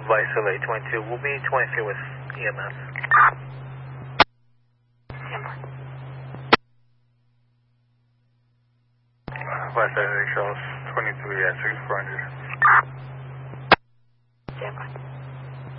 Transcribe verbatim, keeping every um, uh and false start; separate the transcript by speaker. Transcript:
Speaker 1: Vice eight twenty-two. We'll be twenty-three with E M S.
Speaker 2: Vice eight Charles, twenty-three at six four hundred.